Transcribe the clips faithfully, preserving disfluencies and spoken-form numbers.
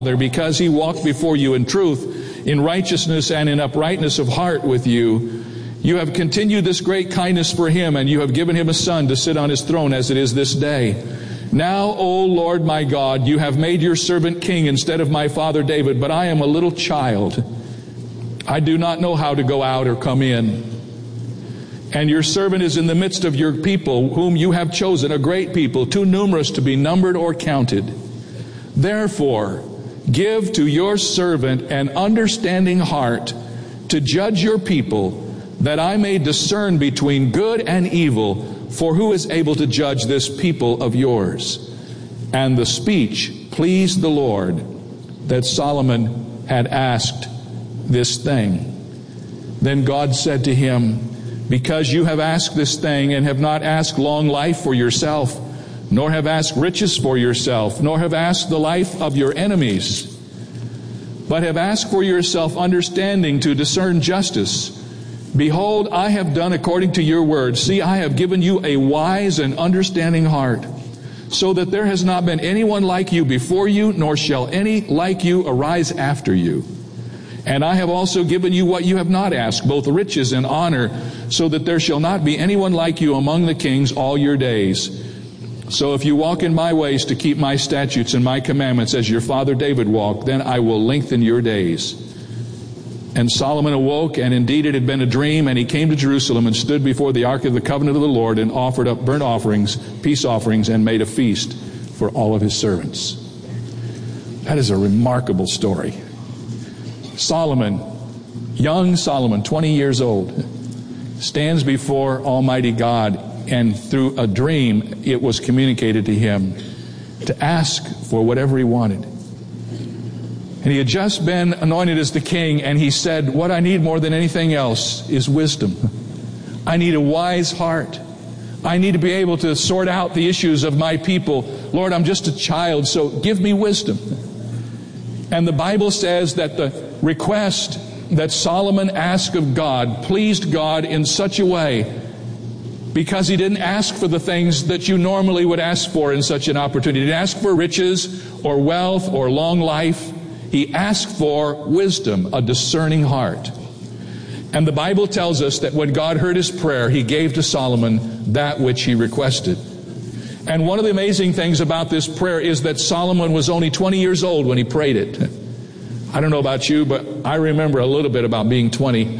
because he walked before you in truth, in righteousness and in uprightness of heart with you. You have continued this great kindness for him, and you have given him a son to sit on his throne as it is this day. Now, O Lord my God, you have made your servant king instead of my father David, but I am a little child. I do not know how to go out or come in. And your servant is in the midst of your people, whom you have chosen, a great people, too numerous to be numbered or counted. Therefore, give to your servant an understanding heart to judge your people, that I may discern between good and evil, for who is able to judge this people of yours? And the speech pleased the Lord, that Solomon had asked this thing. Then God said to him, because you have asked this thing, and have not asked long life for yourself, nor have asked riches for yourself, nor have asked the life of your enemies, but have asked for yourself understanding to discern justice. Behold, I have done according to your word. See, I have given you a wise and understanding heart, so that there has not been anyone like you before you, nor shall any like you arise after you. And I have also given you what you have not asked, both riches and honor, so that there shall not be anyone like you among the kings all your days. So if you walk in my ways to keep my statutes and my commandments as your father David walked, then I will lengthen your days. And Solomon awoke, and indeed it had been a dream, and he came to Jerusalem and stood before the ark of the covenant of the Lord, and offered up burnt offerings, peace offerings, and made a feast for all of his servants. That is a remarkable story. Solomon, young Solomon, twenty years old, stands before Almighty God, and through a dream it was communicated to him to ask for whatever he wanted. And he had just been anointed as the king, and he said, what I need more than anything else is wisdom. I need a wise heart. I need to be able to sort out the issues of my people. Lord, I'm just a child, so give me wisdom. And the Bible says that the request that Solomon asked of God pleased God in such a way, because he didn't ask for the things that you normally would ask for in such an opportunity. He didn't ask for riches or wealth or long life. He asked for wisdom, a discerning heart. And the Bible tells us that when God heard his prayer, he gave to Solomon that which he requested. And one of the amazing things about this prayer is that Solomon was only twenty years old when he prayed it. I don't know about you, but I remember a little bit about being twenty.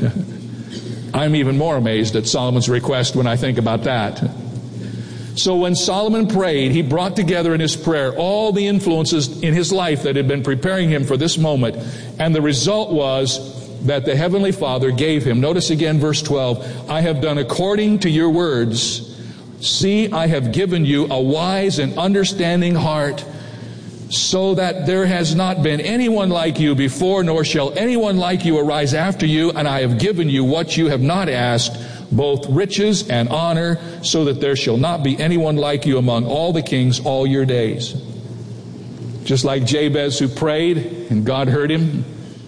I'm even more amazed at Solomon's request when I think about that. So when Solomon prayed, he brought together in his prayer all the influences in his life that had been preparing him for this moment. And the result was that the Heavenly Father gave him, notice again verse twelve, I have done according to your words. See, I have given you a wise and understanding heart, so that there has not been anyone like you before, nor shall anyone like you arise after you. And I have given you what you have not asked, both riches and honor, so that there shall not be anyone like you among all the kings all your days. Just like Jabez, who prayed and God heard him,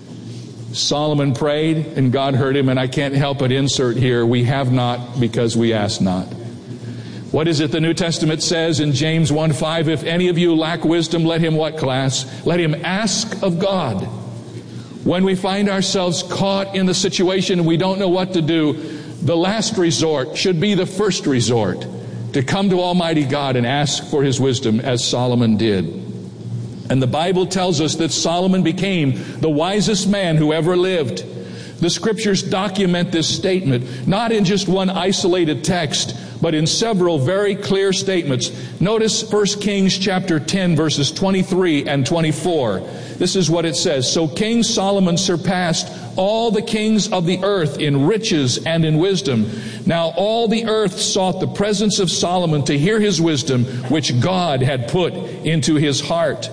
Solomon prayed and God heard him. And I can't help but insert here, we have not because we ask not. What is it the New Testament says in James one five? If any of you lack wisdom, let him what, class? Let him ask of God. When we find ourselves caught in the situation and we don't know what to do, the last resort should be the first resort, to come to Almighty God and ask for his wisdom, as Solomon did. And the Bible tells us that Solomon became the wisest man who ever lived. The Scriptures document this statement, not in just one isolated text, but in several very clear statements. Notice First Kings chapter ten, verses twenty-three and twenty-four. This is what it says. So King Solomon surpassed all the kings of the earth in riches and in wisdom. Now all the earth sought the presence of Solomon to hear his wisdom, which God had put into his heart.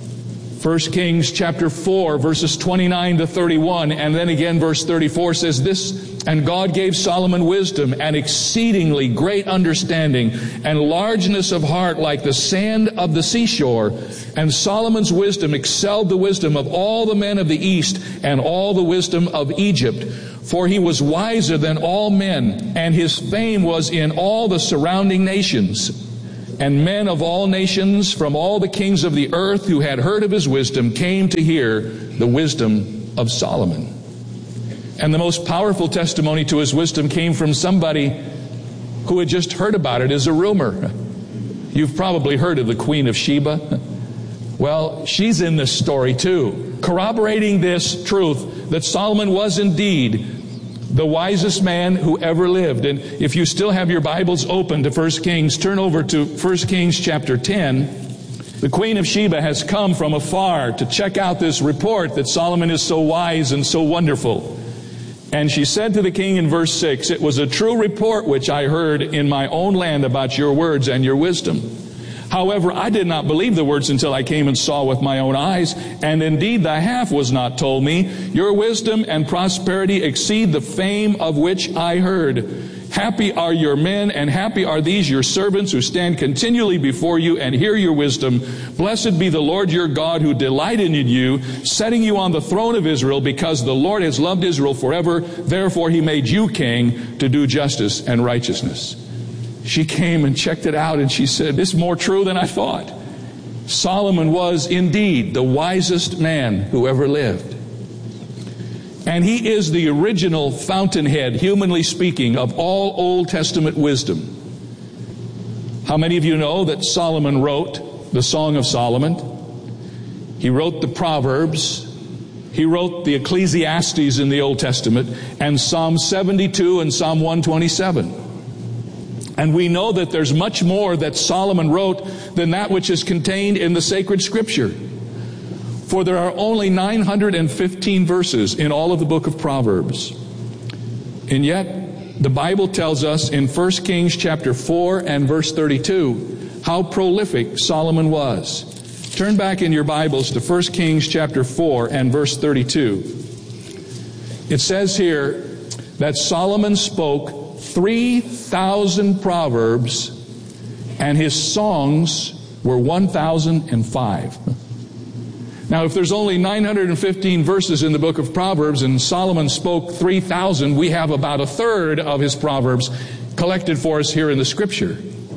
First Kings chapter four, verses twenty-nine to thirty-one, and then again verse thirty-four says this, and God gave Solomon wisdom and exceedingly great understanding and largeness of heart like the sand of the seashore. And Solomon's wisdom excelled the wisdom of all the men of the east and all the wisdom of Egypt. For he was wiser than all men, and his fame was in all the surrounding nations. and men of all nations from all the kings of the earth who had heard of his wisdom came to hear the wisdom of Solomon. And the most powerful testimony to his wisdom came from somebody who had just heard about it as a rumor. You've probably heard of the Queen of Sheba. Well, she's in this story too, corroborating this truth that Solomon was indeed the wisest man who ever lived. And if you still have your Bibles open to First Kings, turn over to First Kings chapter ten. The Queen of Sheba has come from afar to check out this report that Solomon is so wise and so wonderful. And she said to the king in verse six, "It was a true report which I heard in my own land about your words and your wisdom. However, I did not believe the words until I came and saw with my own eyes, and indeed the half was not told me. Your wisdom and prosperity exceed the fame of which I heard. Happy are your men, and happy are these your servants who stand continually before you and hear your wisdom. Blessed be the Lord your God who delighted in you, setting you on the throne of Israel, because the Lord has loved Israel forever. Therefore he made you king to do justice and righteousness." She came and checked it out, and she said, "It's more true than I thought. Solomon was indeed the wisest man who ever lived. And he is the original fountainhead, humanly speaking, of all Old Testament wisdom." How many of you know that Solomon wrote the Song of Solomon? He wrote the Proverbs. He wrote the Ecclesiastes in the Old Testament, and Psalm seventy-two and Psalm one twenty-seven. And we know that there's much more that Solomon wrote than that which is contained in the sacred scripture. For there are only nine hundred fifteen verses in all of the book of Proverbs. And yet, the Bible tells us in First Kings chapter four and verse thirty-two how prolific Solomon was. Turn back in your Bibles to First Kings chapter four and verse thirty-two. It says here that Solomon spoke three thousand proverbs, and his songs were one thousand five. Now, if there's only nine hundred fifteen verses in the book of Proverbs, and Solomon spoke three thousand, we have about a third of his proverbs collected for us here in the scripture.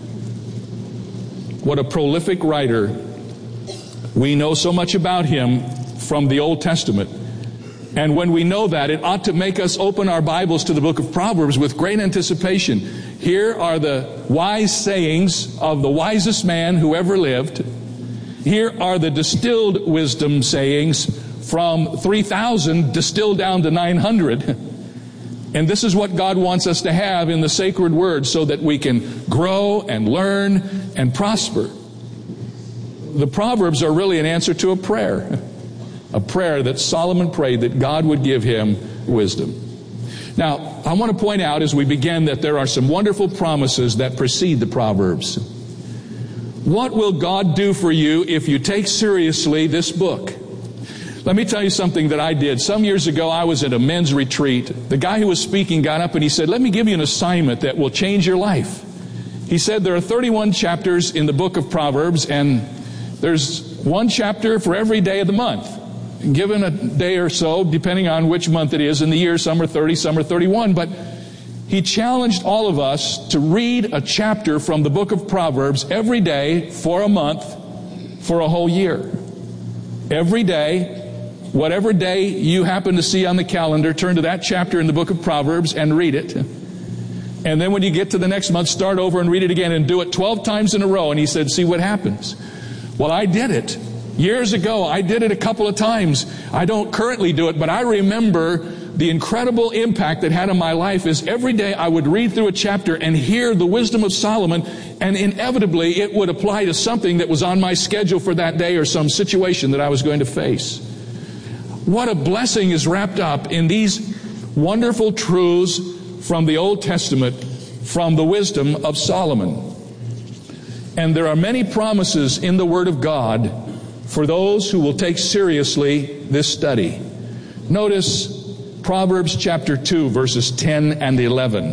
What a prolific writer. We know so much about him from the Old Testament. And when we know that, it ought to make us open our Bibles to the book of Proverbs with great anticipation. Here are the wise sayings of the wisest man who ever lived. Here are the distilled wisdom sayings from three thousand distilled down to nine hundred. And this is what God wants us to have in the sacred word so that we can grow and learn and prosper. The Proverbs are really an answer to a prayer. A prayer that Solomon prayed that God would give him wisdom. Now, I want to point out as we begin that there are some wonderful promises that precede the Proverbs. What will God do for you if you take seriously this book? Let me tell you something that I did. Some years ago, I was at a men's retreat. The guy who was speaking got up and he said, "Let me give you an assignment that will change your life." He said there are thirty-one chapters in the book of Proverbs, and there's one chapter for every day of the month. Given a day or so, depending on which month it is in the year, some are thirty, some are thirty-one, but he challenged all of us to read a chapter from the book of Proverbs every day for a month, for a whole year. Every day, whatever day you happen to see on the calendar, turn to that chapter in the book of Proverbs and read it. And then when you get to the next month, start over and read it again and do it twelve times in a row. And he said, "See what happens." Well, I did it. Years ago, I did it a couple of times. I don't currently do it, but I remember the incredible impact it had on my life is every day I would read through a chapter and hear the wisdom of Solomon, and inevitably it would apply to something that was on my schedule for that day or some situation that I was going to face. What a blessing is wrapped up in these wonderful truths from the Old Testament, from the wisdom of Solomon. And there are many promises in the Word of God for those who will take seriously this study. Notice Proverbs chapter two, verses ten and eleven.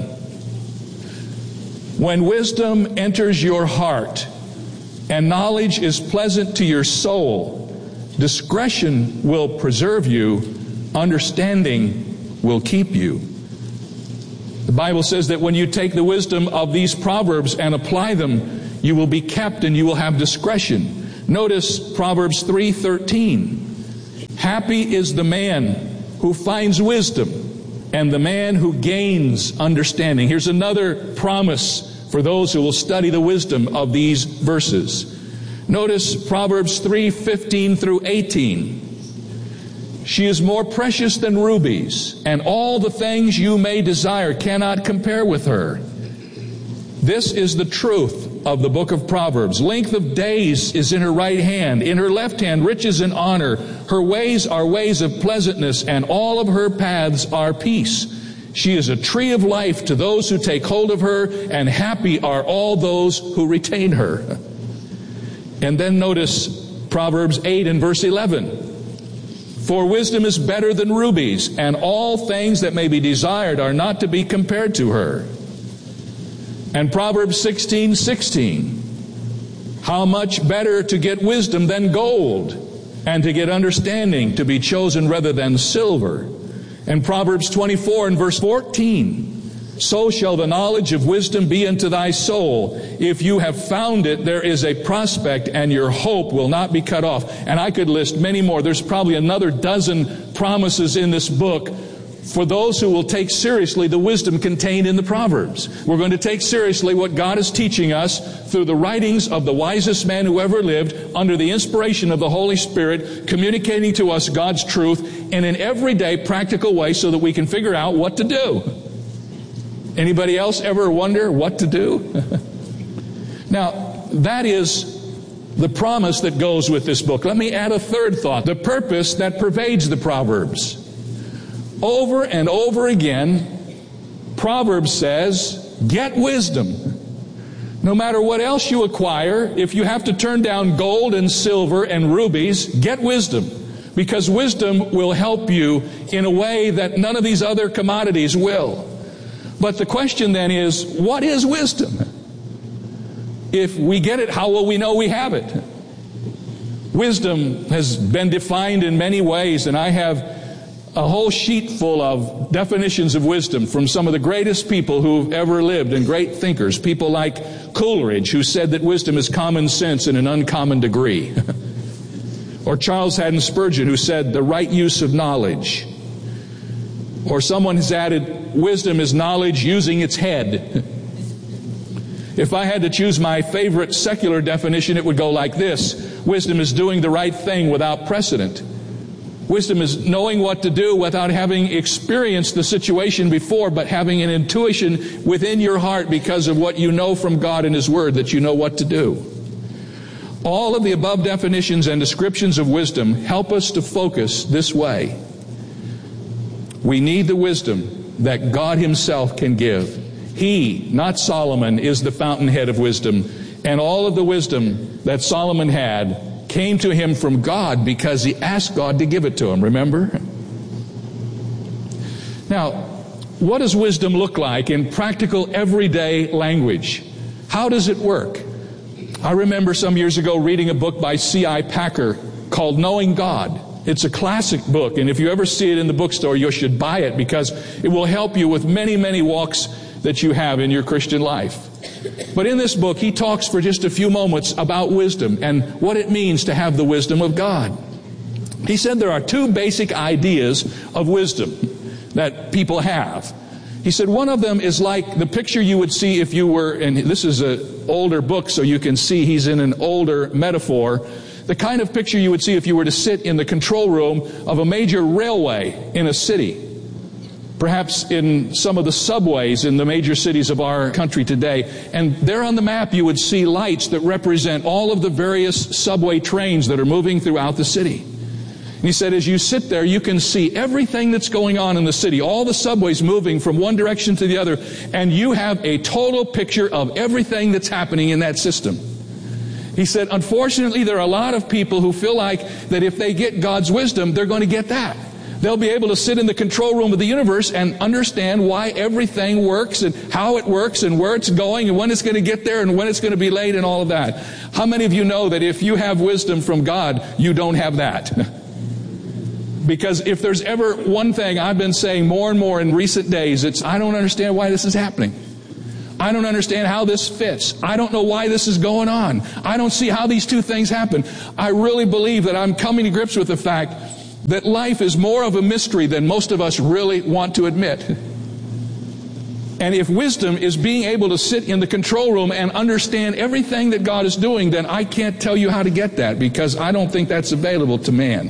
"When wisdom enters your heart, and knowledge is pleasant to your soul, discretion will preserve you, understanding will keep you." The Bible says that when you take the wisdom of these Proverbs and apply them, You will be kept and you will have discretion. Notice Proverbs three thirteen. Happy is the man who finds wisdom and the man who gains understanding. Here's another promise for those who will study the wisdom of these verses. Notice Proverbs three fifteen through eighteen. She is more precious than rubies, and all the things you may desire cannot compare with her. This is the truth of the book of Proverbs. Length of days is in her right hand. In her left hand, riches and honor. Her ways are ways of pleasantness, and all of her paths are peace. She is a tree of life to those who take hold of her, and happy are all those who retain her. And then notice Proverbs eight and verse eleven. For wisdom is better than rubies, and all things that may be desired are not to be compared to her. And Proverbs sixteen sixteen. How much better to get wisdom than gold, and to get understanding to be chosen rather than silver. And Proverbs twenty-four and verse fourteen. So shall the knowledge of wisdom be unto thy soul. If you have found it, there is a prospect, and your hope will not be cut off. And I could list many more. There's probably another dozen promises in this book for those who will take seriously the wisdom contained in the Proverbs. We're going to take seriously what God is teaching us through the writings of the wisest man who ever lived, under the inspiration of the Holy Spirit, communicating to us God's truth in an everyday practical way so that we can figure out what to do. Anybody else ever wonder what to do? Now, that is the promise that goes with this book. Let me add a third thought, the purpose that pervades the Proverbs. Over and over again, Proverbs says, get wisdom. No matter what else you acquire, if you have to turn down gold and silver and rubies, get wisdom. Because wisdom will help you in a way that none of these other commodities will. But the question then is, what is wisdom? If we get it, how will we know we have it? Wisdom has been defined in many ways, and I have a whole sheet full of definitions of wisdom from some of the greatest people who've ever lived and great thinkers. People like Coleridge, who said that wisdom is common sense in an uncommon degree. Or Charles Haddon Spurgeon, who said the right use of knowledge. Or someone has added, wisdom is knowledge using its head. If I had to choose my favorite secular definition, it would go like this. Wisdom is doing the right thing without precedent. Wisdom is knowing what to do without having experienced the situation before, but having an intuition within your heart because of what you know from God and His Word, that you know what to do. All of the above definitions and descriptions of wisdom help us to focus this way. We need the wisdom that God Himself can give. He, not Solomon, is the fountainhead of wisdom. And all of the wisdom that Solomon had came to him from God because he asked God to give it to him, remember? Now, what does wisdom look like in practical, everyday language? How does it work? I remember some years ago reading a book by C I Packer called Knowing God. It's a classic book, and if you ever see it in the bookstore, you should buy it because it will help you with many, many walks that you have in your Christian life. But in this book, he talks for just a few moments about wisdom and what it means to have the wisdom of God. He said there are two basic ideas of wisdom that people have. He said one of them is like the picture you would see if you were, and this is an older book so you can see he's in an older metaphor, the kind of picture you would see if you were to sit in the control room of a major railway in a city. Perhaps in some of the subways in the major cities of our country today. And there on the map you would see lights that represent all of the various subway trains that are moving throughout the city. And he said as you sit there, you can see everything that's going on in the city, all the subways moving from one direction to the other, and you have a total picture of everything that's happening in that system. He said, unfortunately, there are a lot of people who feel like that if they get God's wisdom, they're going to get that. They'll be able to sit in the control room of the universe and understand why everything works and how it works and where it's going and when it's going to get there and when it's going to be late and all of that. How many of you know that if you have wisdom from God, you don't have that? Because if there's ever one thing I've been saying more and more in recent days, it's I don't understand why this is happening. I don't understand how this fits. I don't know why this is going on. I don't see how these two things happen. I really believe that I'm coming to grips with the fact that life is more of a mystery than most of us really want to admit. And if wisdom is being able to sit in the control room and understand everything that God is doing, then I can't tell you how to get that, because I don't think that's available to man.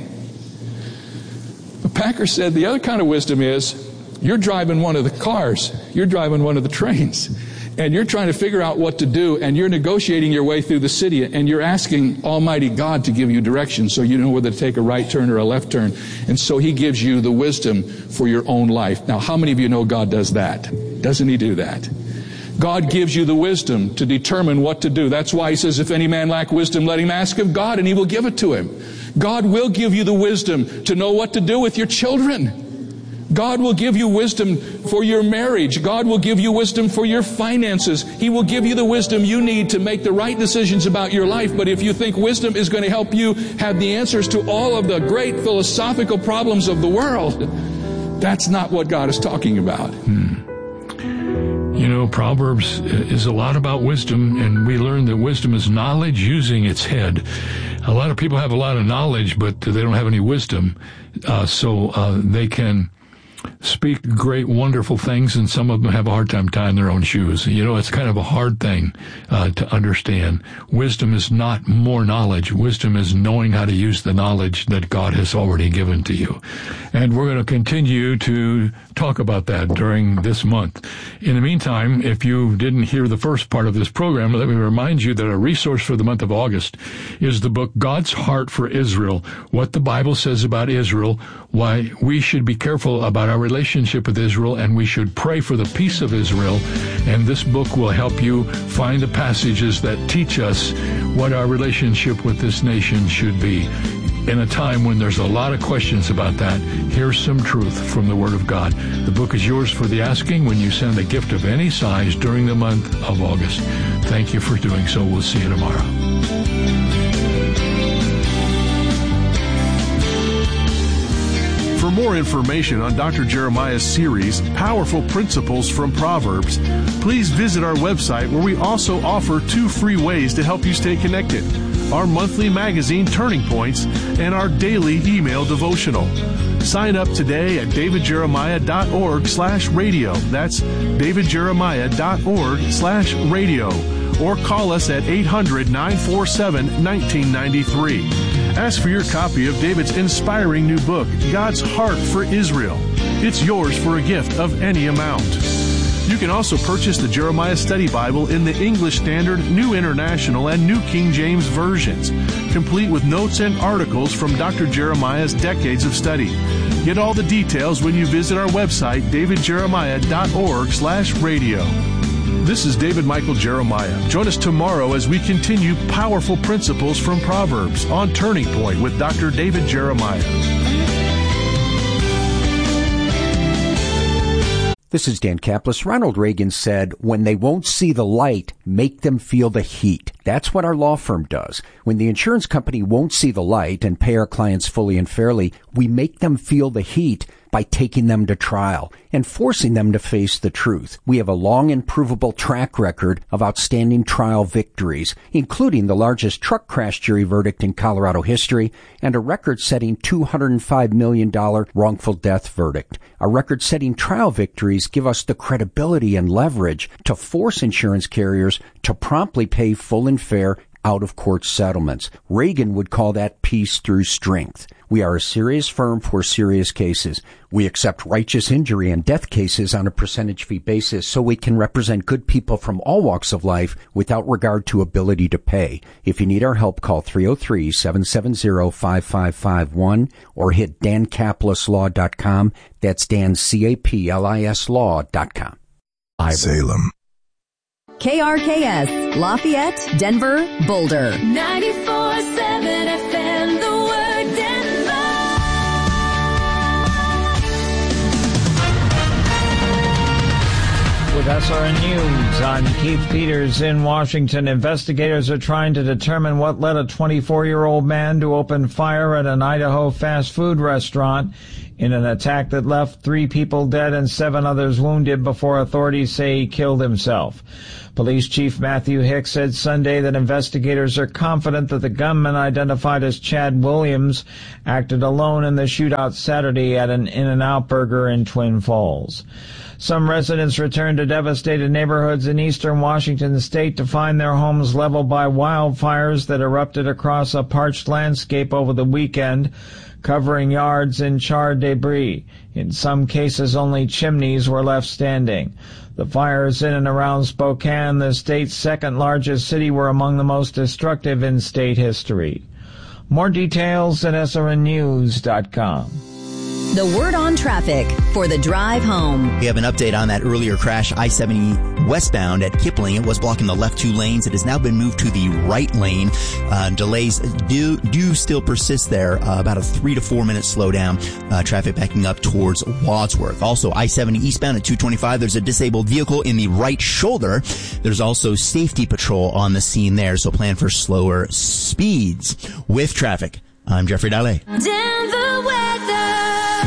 But Packer said the other kind of wisdom is, you're driving one of the cars, you're driving one of the trains, and you're trying to figure out what to do, and you're negotiating your way through the city, and you're asking Almighty God to give you direction so you know whether to take a right turn or a left turn. And so He gives you the wisdom for your own life. Now, how many of you know God does that? Doesn't He do that? God gives you the wisdom to determine what to do. That's why He says, if any man lack wisdom, let him ask of God, and He will give it to him. God will give you the wisdom to know what to do with your children. God will give you wisdom for your marriage. God will give you wisdom for your finances. He will give you the wisdom you need to make the right decisions about your life. But if you think wisdom is going to help you have the answers to all of the great philosophical problems of the world, that's not what God is talking about. Hmm. You know, Proverbs is a lot about wisdom, and we learn that wisdom is knowledge using its head. A lot of people have a lot of knowledge, but they don't have any wisdom, uh, so uh, they can speak great, wonderful things, and some of them have a hard time tying their own shoes. You know, it's kind of a hard thing uh, to understand. Wisdom is not more knowledge. Wisdom is knowing how to use the knowledge that God has already given to you. And we're going to continue to talk about that during this month. In the meantime, if you didn't hear the first part of this program, let me remind you that a resource for the month of August is the book God's Heart for Israel, What the Bible Says About Israel, Why We Should Be Careful About Our Relationship with Israel, and we should pray for the peace of Israel. And this book will help you find the passages that teach us what our relationship with this nation should be. In a time when there's a lot of questions about that, here's some truth from the Word of God. The book is yours for the asking when you send a gift of any size during the month of August. Thank you for doing so. We'll see you tomorrow. For more information on Doctor Jeremiah's series, Powerful Principles from Proverbs, please visit our website, where we also offer two free ways to help you stay connected: our monthly magazine, Turning Points, and our daily email devotional. Sign up today at davidjeremiah.org slash radio. That's davidjeremiah.org slash radio. Or call us at eight hundred, nine four seven, nineteen ninety-three. Ask for your copy of David's inspiring new book, God's Heart for Israel. It's yours for a gift of any amount. You can also purchase the Jeremiah Study Bible in the English Standard, New International, and New King James versions, complete with notes and articles from Doctor Jeremiah's decades of study. Get all the details when you visit our website, davidjeremiah.org slash radio. This is David Michael Jeremiah. Join us tomorrow as we continue Powerful Principles from Proverbs on Turning Point with Doctor David Jeremiah. This is Dan Kaplis. Ronald Reagan said, when they won't see the light, make them feel the heat. That's what our law firm does. When the insurance company won't see the light and pay our clients fully and fairly, we make them feel the heat by taking them to trial and forcing them to face the truth. We have a long and provable track record of outstanding trial victories, including the largest truck crash jury verdict in Colorado history and a record-setting two hundred five million dollars wrongful death verdict. Our record-setting trial victories give us the credibility and leverage to force insurance carriers to promptly pay full and fair out-of-court settlements. Reagan would call that peace through strength. We are a serious firm for serious cases. We accept righteous injury and death cases on a percentage fee basis so we can represent good people from all walks of life without regard to ability to pay. If you need our help, call three oh three, seven seven zero, five five five one or hit dan kaplis law dot com. That's Dan, C A P L I S law dot com. Salem. K R K S, Lafayette, Denver, Boulder. ninety-four point seven F M, The Word, Denver. With S R N News, I'm Keith Peters in Washington. Investigators are trying to determine what led a twenty-four-year-old man to open fire at an Idaho fast food restaurant in an attack that left three people dead and seven others wounded before authorities say he killed himself. Police Chief Matthew Hicks said Sunday that investigators are confident that the gunman, identified as Chad Williams, acted alone in the shootout Saturday at an In-N-Out Burger in Twin Falls. Some residents returned to devastated neighborhoods in eastern Washington state to find their homes leveled by wildfires that erupted across a parched landscape over the weekend, covering yards in charred debris. In some cases, only chimneys were left standing. The fires in and around Spokane, the state's second largest city, were among the most destructive in state history. More details at S R N news dot com. The word on traffic for the drive home. We have an update on that earlier crash. I seventy westbound at Kipling. It was blocking the left two lanes. It has now been moved to the right lane. Uh, delays do, do still persist there. Uh, about a three to four minute slowdown. Uh, traffic backing up towards Wadsworth. Also, I seventy eastbound at two twenty-five. There's a disabled vehicle in the right shoulder. There's also safety patrol on the scene there, so plan for slower speeds. With traffic, I'm Jeffrey Dalle. Denver weather.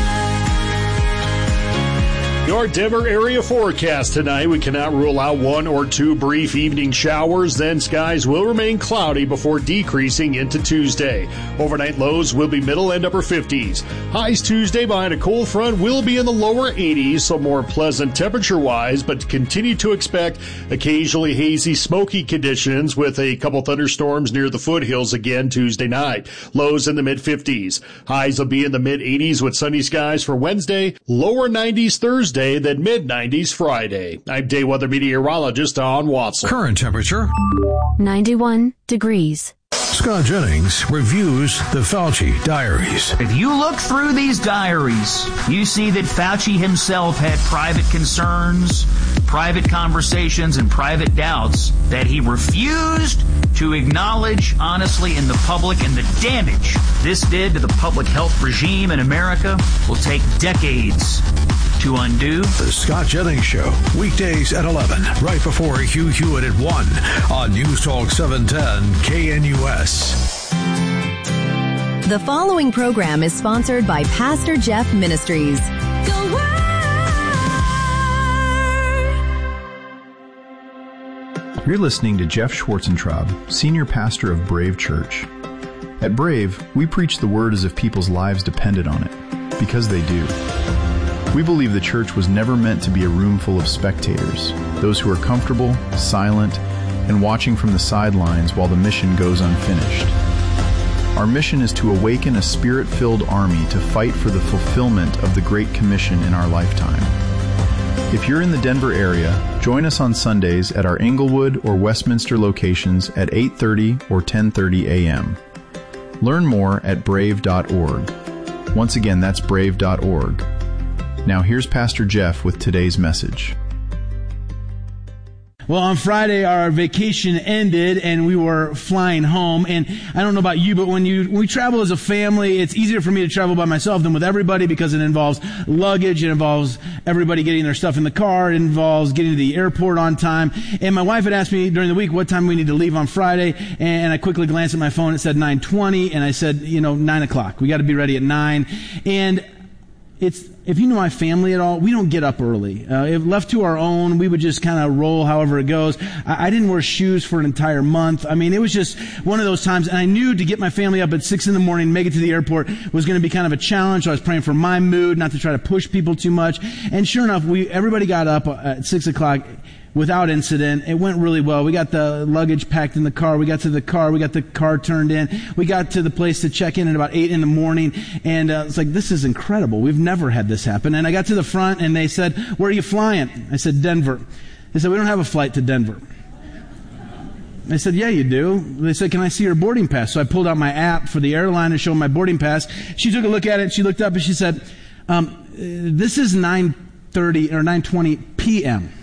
Your Denver area forecast tonight. We cannot rule out one or two brief evening showers. Then skies will remain cloudy before decreasing into Tuesday. Overnight lows will be middle and upper fifties. Highs Tuesday behind a cold front will be in the lower eighties, so more pleasant temperature-wise, but continue to expect occasionally hazy, smoky conditions with a couple thunderstorms near the foothills again Tuesday night. Lows in the mid-fifties. Highs will be in the mid-eighties with sunny skies for Wednesday, lower nineties Thursday, then mid-nineties Friday. I'm day weather meteorologist Don Watson. Current temperature ninety-one degrees. Scott Jennings reviews the Fauci diaries. If you look through these diaries, you see that Fauci himself had private concerns, private conversations, and private doubts that he refused to acknowledge honestly in the public, and the damage this did to the public health regime in America will take decades to undo. The Scott Jennings Show, weekdays at eleven, right before Hugh Hewitt at one on News Talk seven ten K N U S. The following program is sponsored by Pastor Jeff Ministries. Go word. You're listening to Jeff Schwarzentraub, Senior Pastor of Brave Church. At Brave, we preach the word as if people's lives depended on it, because they do. We believe the church was never meant to be a room full of spectators, those who are comfortable, silent, and watching from the sidelines while the mission goes unfinished. Our mission is to awaken a spirit-filled army to fight for the fulfillment of the Great Commission in our lifetime. If you're in the Denver area, join us on Sundays at our Englewood or Westminster locations at eight thirty or ten thirty a.m. Learn more at brave dot org. Once again, that's brave dot org. Now here's Pastor Jeff with today's message. Well, on Friday, our vacation ended and we were flying home. And I don't know about you, but when you when we travel as a family, it's easier for me to travel by myself than with everybody because it involves luggage. It involves everybody getting their stuff in the car. It involves getting to the airport on time. And my wife had asked me during the week what time we need to leave on Friday. And I quickly glanced at my phone. It said nine twenty. And I said, you know, nine o'clock. We got to be ready at nine. And it's, if you know my family at all, we don't get up early. Uh, if left to our own, we would just kind of roll however it goes. I, I didn't wear shoes for an entire month. I mean, it was just one of those times. And I knew to get my family up at six in the morning, make it to the airport was going to be kind of a challenge. So I was praying for my mood, not to try to push people too much. And sure enough, we everybody got up at six o'clock. Without incident. It went really well. We got the luggage packed in the car. We got to the car. We got the car turned in. We got to the place to check in at about eight in the morning. And uh, it's like, this is incredible. We've never had this happen. And I got to the front and they said, where are you flying? I said, Denver. They said, we don't have a flight to Denver. I said, yeah, you do. They said, can I see your boarding pass? So I pulled out my app for the airline and showed my boarding pass. She took a look at it. She looked up and she said, um, this is nine thirty or nine twenty p.m.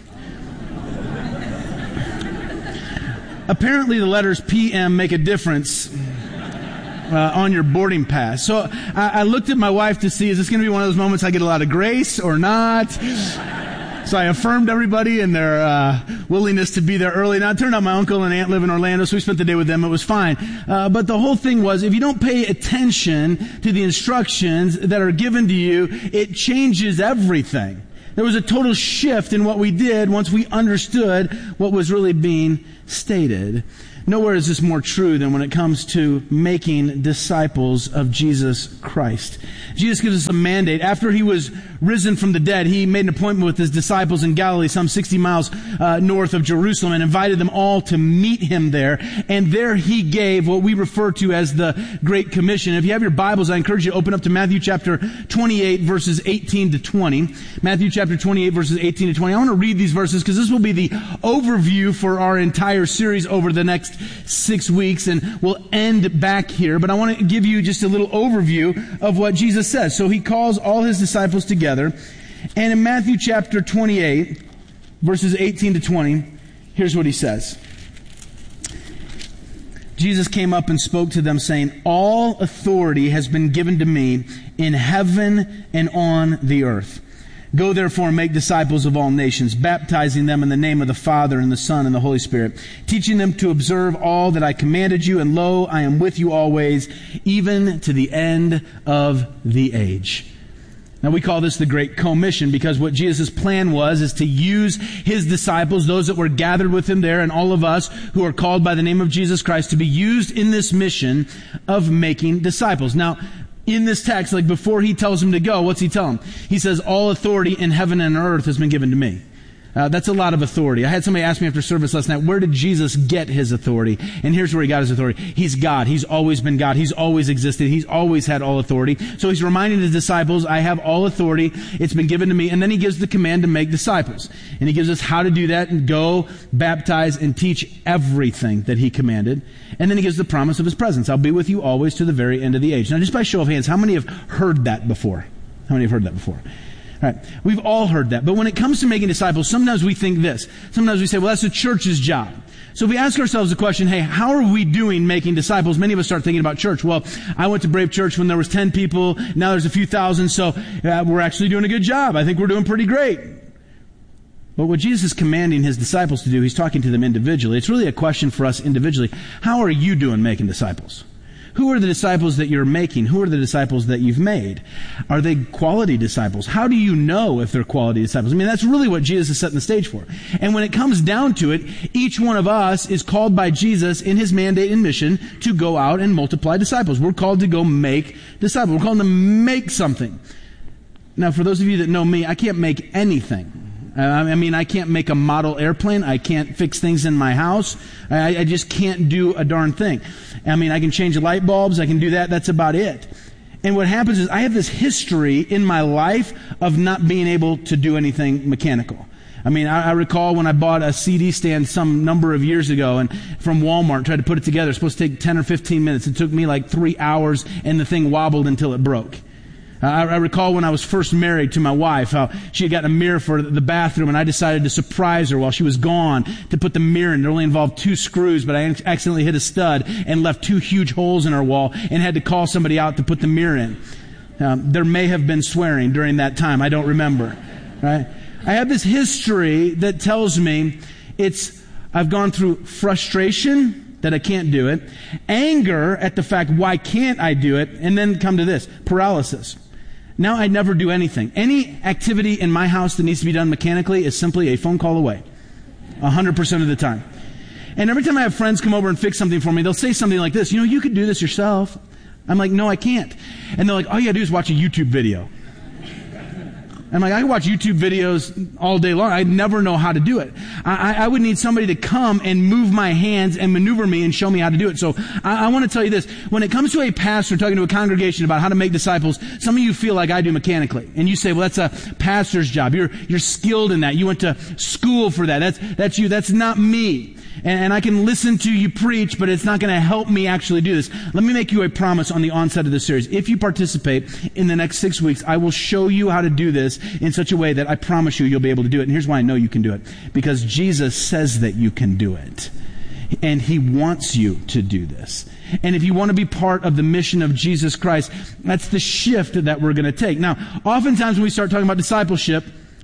Apparently the letters P M make a difference uh, on your boarding pass. So I, I looked at my wife to see, is this going to be one of those moments I get a lot of grace or not? So I affirmed everybody in their uh, willingness to be there early. Now, it turned out my uncle and aunt live in Orlando, so we spent the day with them. It was fine. Uh, but the whole thing was, if you don't pay attention to the instructions that are given to you, it changes everything. There was a total shift in what we did once we understood what was really being stated. Nowhere is this more true than when it comes to making disciples of Jesus Christ. Jesus gives us a mandate. After he was risen from the dead, he made an appointment with his disciples in Galilee, some sixty miles uh, north of Jerusalem, and invited them all to meet him there. And there he gave what we refer to as the Great Commission. If you have your Bibles, I encourage you to open up to Matthew chapter twenty-eight, verses eighteen to twenty. Matthew chapter twenty-eight, verses eighteen to twenty. I want to read these verses because this will be the overview for our entire series over the next six weeks, and we'll end back here. But I want to give you just a little overview of what Jesus says. So he calls all his disciples together, and in Matthew chapter twenty-eight, verses eighteen to twenty, here's what he says. Jesus came up and spoke to them, saying, "All authority has been given to me in heaven and on the earth. Go therefore and make disciples of all nations, baptizing them in the name of the Father and the Son and the Holy Spirit, teaching them to observe all that I commanded you, and lo, I am with you always, even to the end of the age." Now we call this the Great Commission because what Jesus' plan was is to use his disciples, those that were gathered with him there, and all of us who are called by the name of Jesus Christ, to be used in this mission of making disciples. Now, in this text, like before he tells them to go, what's he tell them? He says, all authority in heaven and earth has been given to me. Uh, that's a lot of authority. I had somebody ask me after service last night, where did Jesus get his authority? And here's where he got his authority. He's God. He's always been God. He's always existed. He's always had all authority. So he's reminding his disciples, I have all authority. It's been given to me. And then he gives the command to make disciples. And he gives us how to do that and go, baptize, and teach everything that he commanded. And then he gives the promise of his presence. I'll be with you always to the very end of the age. Now, just by show of hands, how many have heard that before? How many have heard that before? All right. We've all heard that. But when it comes to making disciples, sometimes we think this. Sometimes we say, well, that's the church's job. So if we ask ourselves the question, hey, how are we doing making disciples? Many of us start thinking about church. Well, I went to Brave Church when there was ten people. Now there's a few thousand. So uh, we're actually doing a good job. I think we're doing pretty great. But what Jesus is commanding his disciples to do, he's talking to them individually. It's really a question for us individually. How are you doing making disciples? Who are the disciples that you're making? Who are the disciples that you've made? Are they quality disciples? How do you know if they're quality disciples? I mean, that's really what Jesus is setting the stage for. And when it comes down to it, each one of us is called by Jesus in his mandate and mission to go out and multiply disciples. We're called to go make disciples. We're called to make something. Now, for those of you that know me, I can't make anything. I mean, I can't make a model airplane. I can't fix things in my house. I, I just can't do a darn thing. I mean, I can change light bulbs. I can do that. That's about it. And what happens is I have this history in my life of not being able to do anything mechanical. I mean, I, I recall when I bought a C D stand some number of years ago and from Walmart, tried to put it together. It's supposed to take ten or fifteen minutes. It took me like three hours and the thing wobbled until it broke. I, I recall when I was first married to my wife, how she had gotten a mirror for the bathroom, and I decided to surprise her while she was gone to put the mirror in. It only involved two screws, but I accidentally hit a stud and left two huge holes in our wall and had to call somebody out to put the mirror in. Um, there may have been swearing during that time. I don't remember. Right? I have this history that tells me it's I've gone through frustration that I can't do it, anger at the fact why can't I do it, and then come to this, paralysis. Now I never do anything. Any activity in my house that needs to be done mechanically is simply a phone call away. A hundred percent of the time. And every time I have friends come over and fix something for me, they'll say something like this, you know, you could do this yourself. I'm like, no, I can't. And they're like, all you gotta do is watch a YouTube video. I'm like, I can watch YouTube videos all day long. I'd never know how to do it. I, I would need somebody to come and move my hands and maneuver me and show me how to do it. So I, I want to tell you this. When it comes to a pastor talking to a congregation about how to make disciples, some of you feel like I do mechanically. And you say, well, that's a pastor's job. You're, you're skilled in that. You went to school for that. That's, that's you. That's not me. And, and I can listen to you preach, but it's not going to help me actually do this. Let me make you a promise on the onset of this series. If you participate in the next six weeks, I will show you how to do this in such a way that I promise you you'll be able to do it. And here's why I know you can do it. Because Jesus says that you can do it. And he wants you to do this. And if you want to be part of the mission of Jesus Christ, that's the shift that we're going to take. Now, oftentimes when we start talking about discipleship,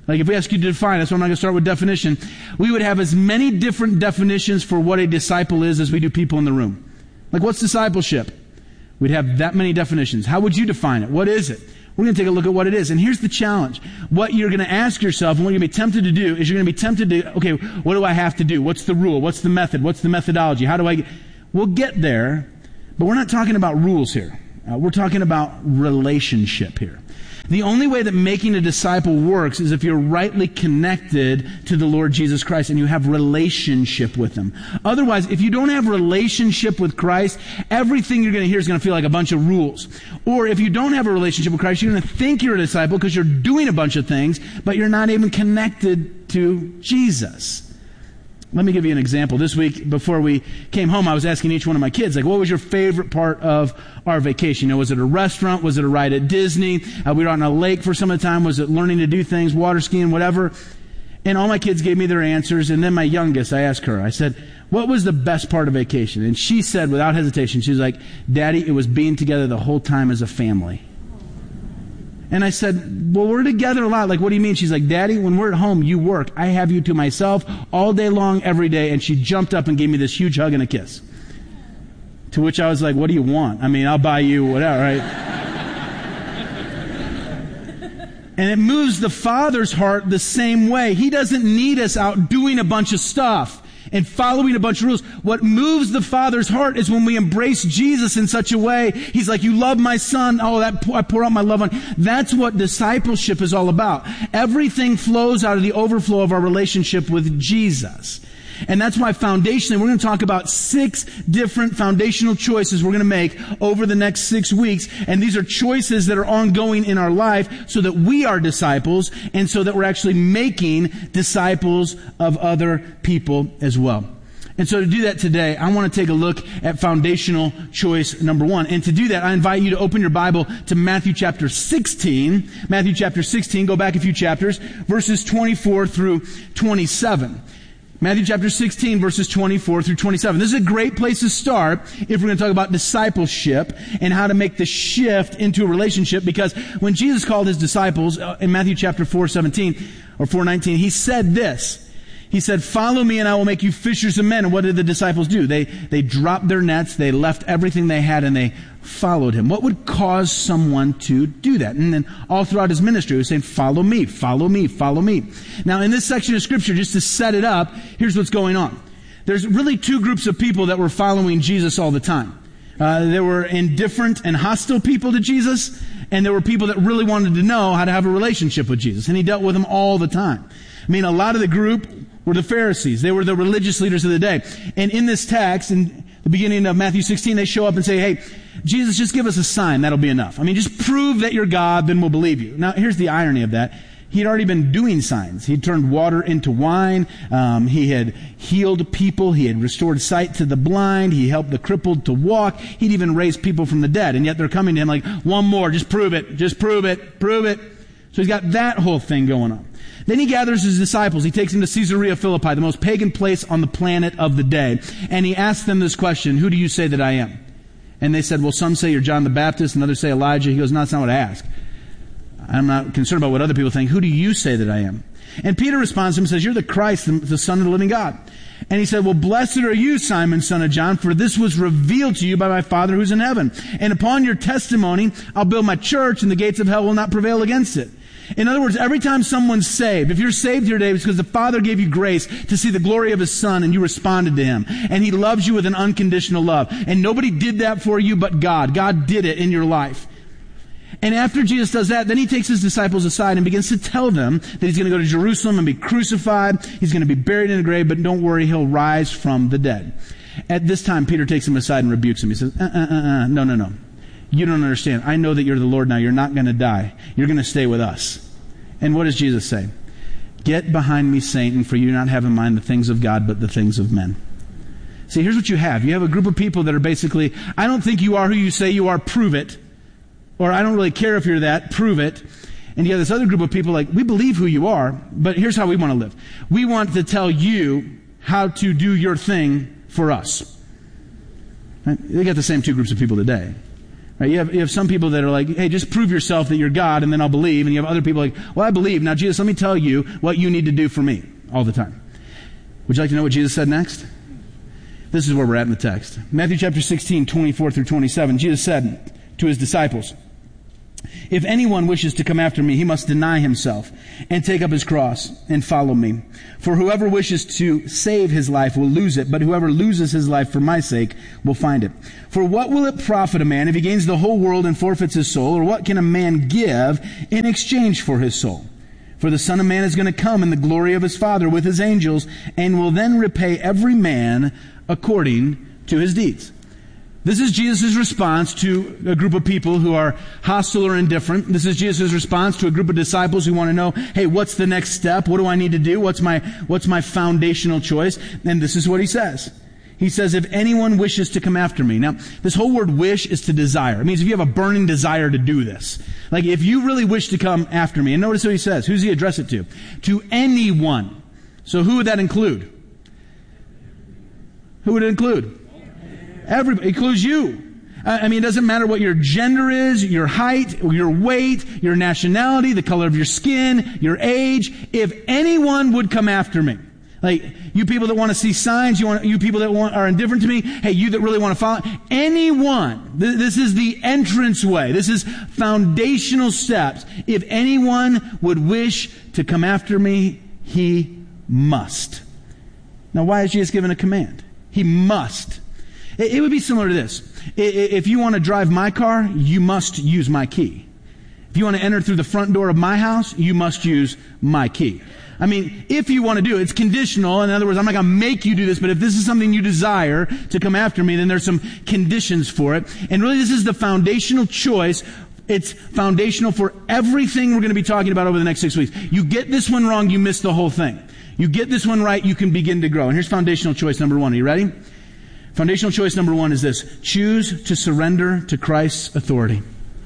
Like if we ask you to define it, so I'm not going to start with definition, we would have as many different definitions for what a disciple is as we do people in the room. Like what's discipleship? We'd have that many definitions. How would you define it? What is it? We're going to take a look at what it is. And here's the challenge. What you're going to ask yourself and what you're going to be tempted to do is you're going to be tempted to, okay, what do I have to do? What's the rule? What's the method? What's the methodology? How do I get... We'll get there, but we're not talking about rules here. Uh, we're talking about relationship here. The only way that making a disciple works is if you're rightly connected to the Lord Jesus Christ and you have relationship with Him. Otherwise, if you don't have relationship with Christ, everything you're going to hear is going to feel like a bunch of rules. Or if you don't have a relationship with Christ, you're going to think you're a disciple because you're doing a bunch of things, but you're not even connected to Jesus. Let me give you an example. This week, before we came home, I was asking each one of my kids, like, what was your favorite part of our vacation? You know, was it a restaurant? Was it a ride at Disney? Uh, we were on a lake for some of the time. Was it learning to do things, water skiing, whatever? And all my kids gave me their answers. And then my youngest, I asked her, I said, what was the best part of vacation? And she said, without hesitation, she was like, Daddy, it was being together the whole time as a family. And I said, well, we're together a lot. Like, what do you mean? She's like, Daddy, when we're at home, you work. I have you to myself all day long, every day. And she jumped up and gave me this huge hug and a kiss. To which I was like, what do you want? I mean, I'll buy you whatever, right? And it moves the Father's heart the same way. He doesn't need us out doing a bunch of stuff and following a bunch of rules. What moves the Father's heart is when we embrace Jesus in such a way. He's like, you love my son. Oh, that I pour out my love on. That's what discipleship is all about. Everything flows out of the overflow of our relationship with Jesus. And that's why foundationally, we're going to talk about six different foundational choices we're going to make over the next six weeks. And these are choices that are ongoing in our life so that we are disciples and so that we're actually making disciples of other people as well. And so to do that today, I want to take a look at foundational choice number one. And to do that, I invite you to open your Bible to Matthew chapter sixteen. Matthew chapter sixteen, go back a few chapters, verses twenty-four through twenty-seven. Matthew chapter sixteen, verses twenty-four through twenty-seven. This is a great place to start if we're going to talk about discipleship and how to make the shift into a relationship, because when Jesus called His disciples uh, in Matthew chapter four seventeen or four nineteen, He said this. He said, follow me and I will make you fishers of men. And what did the disciples do? They, they dropped their nets, they left everything they had, and they followed Him. What would cause someone to do that? And then all throughout His ministry, He was saying, follow me, follow me, follow me. Now in this section of Scripture, just to set it up, here's what's going on. There's really two groups of people that were following Jesus all the time. Uh, there were indifferent and hostile people to Jesus, and there were people that really wanted to know how to have a relationship with Jesus. And He dealt with them all the time. I mean, a lot of the group were the Pharisees. They were the religious leaders of the day. And in this text, in the beginning of Matthew sixteen, they show up and say, hey, Jesus, just give us a sign. That'll be enough. I mean, just prove that you're God, then we'll believe you. Now, here's the irony of that. He had already been doing signs. He'd turned water into wine. Um, he had healed people. He had restored sight to the blind. He helped the crippled to walk. He'd even raised people from the dead. And yet they're coming to Him like, one more, just prove it. Just prove it. Prove it. So He's got that whole thing going on. Then He gathers His disciples. He takes them to Caesarea Philippi, the most pagan place on the planet of the day. And He asks them this question, who do you say that I am? And they said, well, some say you're John the Baptist, and others say Elijah. He goes, no, that's not what I ask. I'm not concerned about what other people think. Who do you say that I am? And Peter responds to him and says, you're the Christ, the Son of the living God. And he said, well, blessed are you, Simon, son of John, for this was revealed to you by my Father who's in heaven. And upon your testimony, I'll build my church, and the gates of hell will not prevail against it. In other words, every time someone's saved, if you're saved here today, it's because the Father gave you grace to see the glory of His Son and you responded to Him. And He loves you with an unconditional love. And nobody did that for you but God. God did it in your life. And after Jesus does that, then He takes His disciples aside and begins to tell them that He's going to go to Jerusalem and be crucified. He's going to be buried in a grave, but don't worry, He'll rise from the dead. At this time, Peter takes him aside and rebukes him. He says, uh, uh, uh, uh, no, no, no. You don't understand. I know that you're the Lord now. You're not going to die. You're going to stay with us. And what does Jesus say? Get behind me, Satan, for you do not have in mind the things of God, but the things of men. See, here's what you have. You have a group of people that are basically, I don't think you are who you say you are, prove it. Or I don't really care if you're that, prove it. And you have this other group of people like, we believe who you are, but here's how we want to live. We want to tell you how to do your thing for us. Right? They got the same two groups of people today. Right? You have, you have some people that are like, hey, just prove yourself that you're God and then I'll believe. And you have other people like, well, I believe. Now, Jesus, let me tell you what you need to do for me all the time. Would you like to know what Jesus said next? This is where we're at in the text. Matthew chapter sixteen, twenty-four through twenty-seven. Jesus said to his disciples, if anyone wishes to come after me, he must deny himself and take up his cross and follow me. For whoever wishes to save his life will lose it, but whoever loses his life for my sake will find it. For what will it profit a man if he gains the whole world and forfeits his soul? Or what can a man give in exchange for his soul? For the Son of Man is going to come in the glory of his Father with his angels and will then repay every man according to his deeds. This is Jesus' response to a group of people who are hostile or indifferent. This is Jesus' response to a group of disciples who want to know, hey, what's the next step? What do I need to do? What's my, what's my foundational choice? And this is what he says. He says, if anyone wishes to come after me. Now, this whole word wish is to desire. It means if you have a burning desire to do this. Like if you really wish to come after me. And notice what he says. Who's he address it to? To anyone. So who would that include? Who would it include? Everybody. It includes you. I mean, it doesn't matter what your gender is, your height, your weight, your nationality, the color of your skin, your age. If anyone would come after me. Like, you people that want to see signs, you want, you people that want, are indifferent to me, hey, you that really want to follow, anyone, th- this is the entrance way. This is foundational steps. If anyone would wish to come after me, he must. Now, why is Jesus given a command? He must. It, it would be similar to this. If you want to drive my car, you must use my key. If you want to enter through the front door of my house, you must use my key. I mean, if you want to do it, it's conditional. In other words, I'm not going to make you do this, but if this is something you desire to come after me, then there's some conditions for it. And really, this is the foundational choice. It's foundational for everything we're going to be talking about over the next six weeks. You get this one wrong, you miss the whole thing. You get this one right, you can begin to grow. And here's foundational choice number one. Are you ready? Foundational choice number one is this. Choose to surrender to Christ's authority.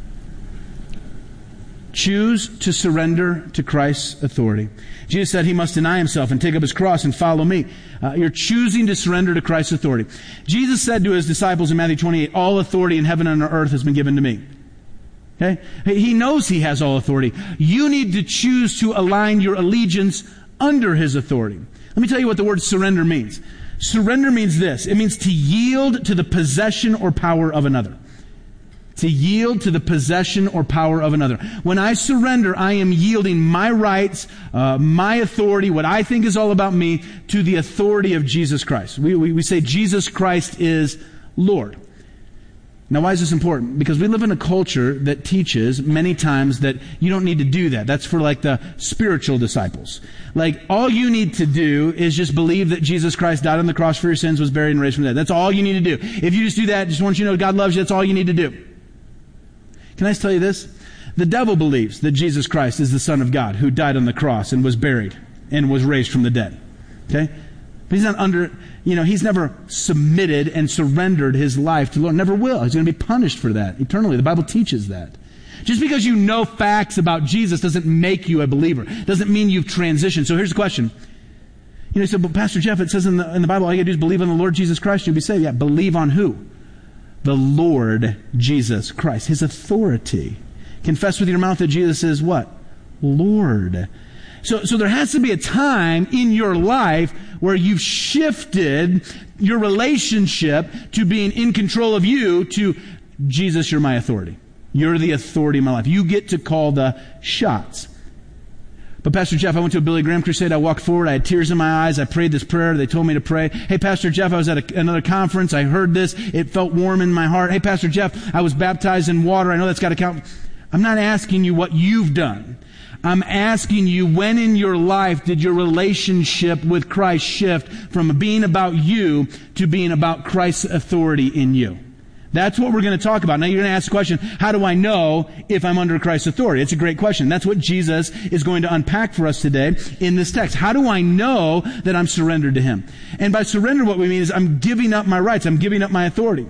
Choose to surrender to Christ's authority. Jesus said he must deny himself and take up his cross and follow me. Uh, you're choosing to surrender to Christ's authority. Jesus said to his disciples in Matthew twenty-eight, all authority in heaven and on earth has been given to me. Okay? He knows he has all authority. You need to choose to align your allegiance under his authority. Let me tell you what the word surrender means. Surrender means this. It means to yield to the possession or power of another. To yield to the possession or power of another. When I surrender, I am yielding my rights, uh, my authority, what I think is all about me, to the authority of Jesus Christ. We, we, we say Jesus Christ is Lord. Now, why is this important? Because we live in a culture that teaches many times that you don't need to do that. That's for like the spiritual disciples. Like, all you need to do is just believe that Jesus Christ died on the cross for your sins, was buried and raised from the dead. That's all you need to do. If you just do that, just want you to know God loves you, that's all you need to do. Can I just tell you this? The devil believes that Jesus Christ is the Son of God who died on the cross and was buried and was raised from the dead. Okay? But he's not under, you know, he's never submitted and surrendered his life to the Lord. Never will. He's going to be punished for that eternally. The Bible teaches that. Just because you know facts about Jesus doesn't make you a believer. Doesn't mean you've transitioned. So here's the question. You know, you said, but Pastor Jeff, it says in the, in the Bible, all you got to do is believe on the Lord Jesus Christ and you'll be saved. Yeah, believe on who? The Lord Jesus Christ. His authority. Confess with your mouth that Jesus is what? Lord. So, so there has to be a time in your life where you've shifted your relationship to being in control of you to Jesus, you're my authority. You're the authority in my life. You get to call the shots. But Pastor Jeff, I went to a Billy Graham crusade. I walked forward. I had tears in my eyes. I prayed this prayer. They told me to pray. Hey, Pastor Jeff, I was at a, another conference. I heard this. It felt warm in my heart. Hey, Pastor Jeff, I was baptized in water. I know that's got to count. I'm not asking you what you've done. I'm asking you, when in your life did your relationship with Christ shift from being about you to being about Christ's authority in you? That's what we're going to talk about. Now you're going to ask the question, how do I know if I'm under Christ's authority? It's a great question. That's what Jesus is going to unpack for us today in this text. How do I know that I'm surrendered to Him? And by surrender, what we mean is I'm giving up my rights. I'm giving up my authority.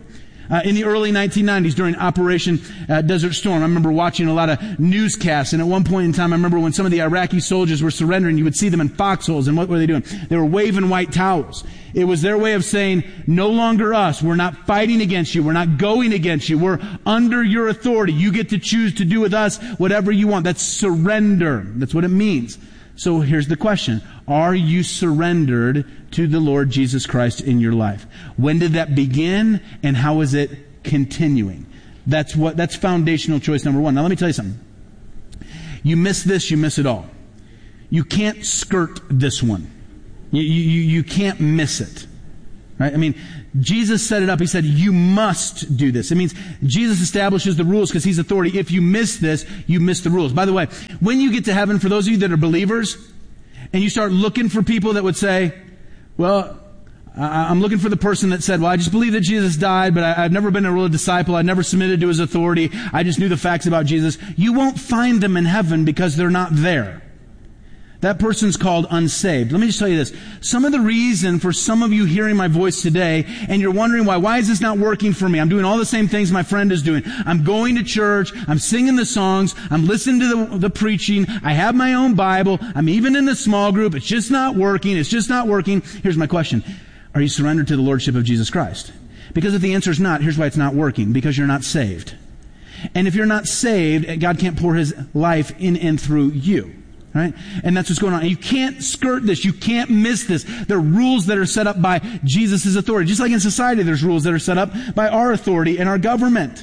Uh, in the early nineteen nineties, during Operation uh, Desert Storm, I remember watching a lot of newscasts, and at one point in time, I remember when some of the Iraqi soldiers were surrendering, you would see them in foxholes, and what were they doing? They were waving white towels. It was their way of saying, no longer us. We're not fighting against you. We're not going against you. We're under your authority. You get to choose to do with us whatever you want. That's surrender. That's what it means. So here's the question. Are you surrendered to the Lord Jesus Christ in your life? When did that begin, and how is it continuing? That's what, that's foundational choice number one. Now let me tell you something. You miss this, you miss it all. You can't skirt this one. You, you, you can't miss it. Right? I mean, Jesus set it up. He said, you must do this. It means Jesus establishes the rules because He's authority. If you miss this, you miss the rules. By the way, when you get to heaven, for those of you that are believers, and you start looking for people that would say, well, I'm looking for the person that said, well, I just believe that Jesus died, but I've never been a real disciple. I never submitted to His authority. I just knew the facts about Jesus. You won't find them in heaven because they're not there. That person's called unsaved. Let me just tell you this. Some of the reason for some of you hearing my voice today, and you're wondering why, why is this not working for me? I'm doing all the same things my friend is doing. I'm going to church. I'm singing the songs. I'm listening to the, the preaching. I have my own Bible. I'm even in the small group. It's just not working. It's just not working. Here's my question. Are you surrendered to the Lordship of Jesus Christ? Because if the answer is not, here's why it's not working. Because you're not saved. And if you're not saved, God can't pour His life in and through you. Right? And that's what's going on. You can't skirt this. You can't miss this. There are rules that are set up by Jesus' authority. Just like in society, there's rules that are set up by our authority and our government.